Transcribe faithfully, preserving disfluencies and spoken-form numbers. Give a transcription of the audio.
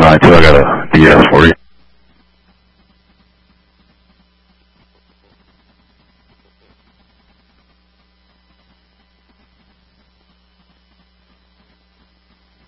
nine two. I got a D S for you.